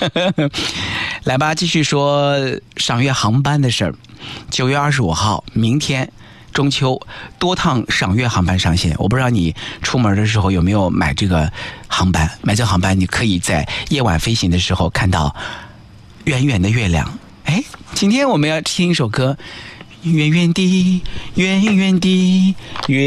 来吧，继续说赏月航班的事儿。9月25号，明天中秋，多趟赏月航班上线。我不知道你出门的时候有没有买这个航班？买这个航班，你可以在夜晚飞行的时候看到远远的月亮。哎，今天我们要听一首歌，远远的，远远的月。